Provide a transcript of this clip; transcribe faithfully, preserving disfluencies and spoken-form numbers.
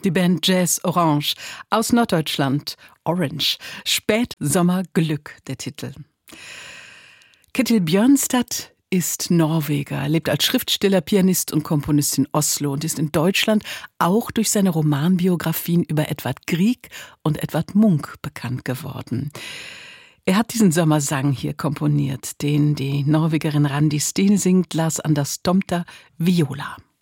Die Band Jazz Orange aus Norddeutschland. Orange. Spätsommerglück, der Titel. Ketil Bjørnstad ist Norweger, lebt als Schriftsteller, Pianist und Komponist in Oslo und ist in Deutschland auch durch seine Romanbiografien über Edvard Grieg und Edvard Munch bekannt geworden. Er hat diesen Sommersang hier komponiert, den die Norwegerin Randi Steen singt, Lars Anders Tomter, Viola.